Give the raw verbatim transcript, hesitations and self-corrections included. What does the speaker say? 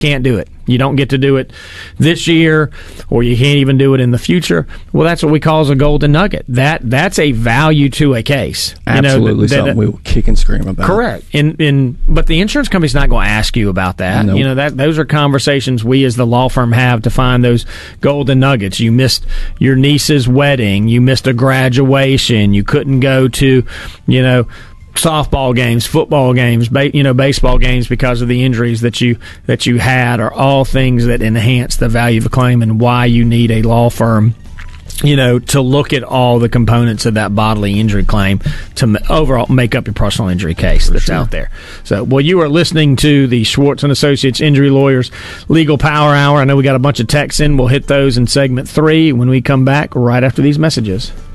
can't do it. You don't get to do it this year, or you can't even do it in the future. Well, that's what we call as a golden nugget. That that's a value to a case. Absolutely, you know, that, something that, we will kick and scream about. Correct. In in but the insurance company's not going to ask you about that. Nope. You know, that those are conversations we as the law firm have to find those golden nuggets. You missed your niece's wedding. You missed a graduation. You couldn't go to, you know, softball games, football games, ba- you know, baseball games because of the injuries that you that you had, are all things that enhance the value of a claim and why you need a law firm, you know, to look at all the components of that bodily injury claim to m- overall make up your personal injury case that's sure. out there. So, well, you are listening to the Schwartz and Associates Injury Lawyers Legal Power Hour. I know we got a bunch of texts in. We'll hit those in segment three when we come back right after these messages.